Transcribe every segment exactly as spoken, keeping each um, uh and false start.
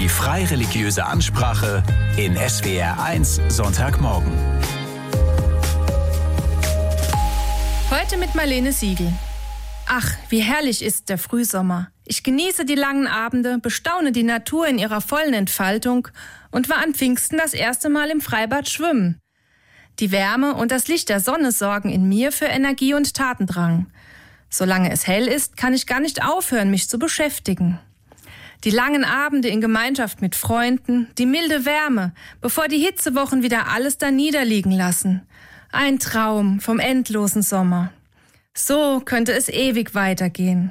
Die freireligiöse Ansprache in S W R eins Sonntagmorgen. Heute mit Marlene Siegel. Ach, wie herrlich ist der Frühsommer. Ich genieße die langen Abende, bestaune die Natur in ihrer vollen Entfaltung und war an Pfingsten das erste Mal im Freibad schwimmen. Die Wärme und das Licht der Sonne sorgen in mir für Energie und Tatendrang. Solange es hell ist, kann ich gar nicht aufhören, mich zu beschäftigen. Die langen Abende in Gemeinschaft mit Freunden, die milde Wärme, bevor die Hitzewochen wieder alles da niederliegen lassen. Ein Traum vom endlosen Sommer. So könnte es ewig weitergehen.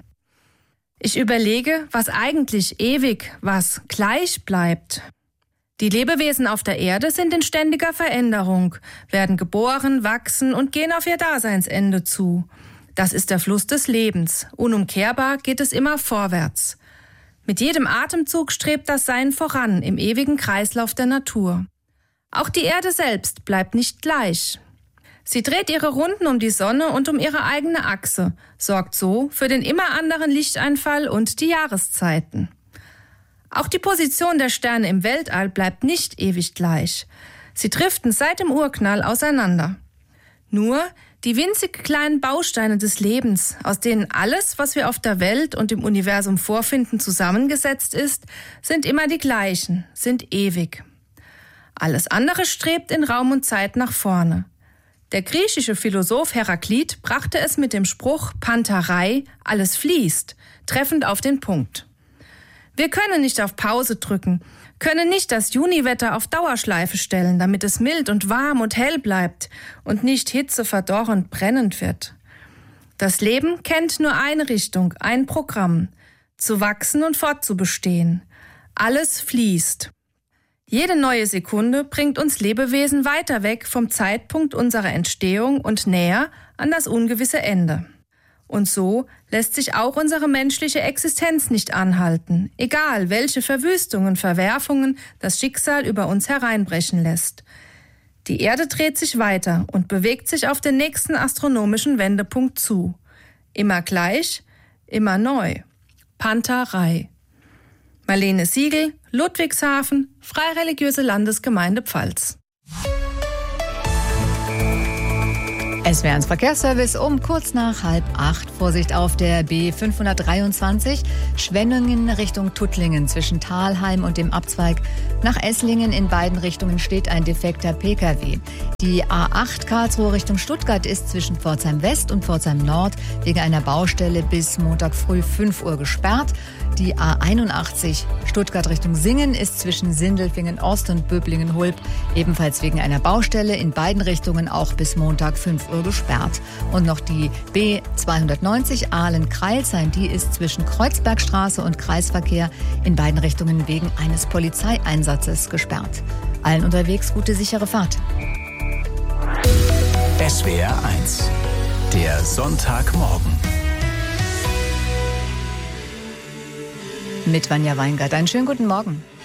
Ich überlege, was eigentlich ewig, was gleich bleibt. Die Lebewesen auf der Erde sind in ständiger Veränderung, werden geboren, wachsen und gehen auf ihr Daseinsende zu. Das ist der Fluss des Lebens. Unumkehrbar geht es immer vorwärts. Mit jedem Atemzug strebt das Sein voran im ewigen Kreislauf der Natur. Auch die Erde selbst bleibt nicht gleich. Sie dreht ihre Runden um die Sonne und um ihre eigene Achse, sorgt so für den immer anderen Lichteinfall und die Jahreszeiten. Auch die Position der Sterne im Weltall bleibt nicht ewig gleich. Sie driften seit dem Urknall auseinander. Nur die winzig kleinen Bausteine des Lebens, aus denen alles, was wir auf der Welt und im Universum vorfinden, zusammengesetzt ist, sind immer die gleichen, sind ewig. Alles andere strebt in Raum und Zeit nach vorne. Der griechische Philosoph Heraklit brachte es mit dem Spruch Pantarei, alles fließt, treffend auf den Punkt. Wir können nicht auf Pause drücken, können nicht das Juniwetter auf Dauerschleife stellen, damit es mild und warm und hell bleibt und nicht hitzeverdorrend brennend wird. Das Leben kennt nur eine Richtung, ein Programm, zu wachsen und fortzubestehen. Alles fließt. Jede neue Sekunde bringt uns Lebewesen weiter weg vom Zeitpunkt unserer Entstehung und näher an das ungewisse Ende. Und so lässt sich auch unsere menschliche Existenz nicht anhalten, egal welche Verwüstungen, Verwerfungen das Schicksal über uns hereinbrechen lässt. Die Erde dreht sich weiter und bewegt sich auf den nächsten astronomischen Wendepunkt zu. Immer gleich, immer neu. Pantarei. Marlene Siegel, Ludwigshafen, Freireligiöse Landesgemeinde Pfalz. S W R eins Verkehrsservice um kurz nach halb acht. Vorsicht auf der B fünfhundertdreiundzwanzig, Schwenningen Richtung Tuttlingen. Zwischen Thalheim und dem Abzweig nach Esslingen in beiden Richtungen steht ein defekter P K W. Die A acht Karlsruhe Richtung Stuttgart ist zwischen Pforzheim West und Pforzheim Nord wegen einer Baustelle bis Montag früh fünf Uhr gesperrt. Die A einundachtzig Stuttgart Richtung Singen ist zwischen Sindelfingen Ost und Böblingen-Hulb ebenfalls wegen einer Baustelle in beiden Richtungen auch bis Montag fünf Uhr gesperrt. Und noch die B zweihundertneunzig Aalen-Kreilsheim, die ist zwischen Kreuzbergstraße und Kreisverkehr in beiden Richtungen wegen eines Polizeieinsatzes gesperrt. Allen unterwegs gute, sichere Fahrt. S W R eins, der Sonntagmorgen. Mit Vanja Weingart. Einen schönen guten Morgen.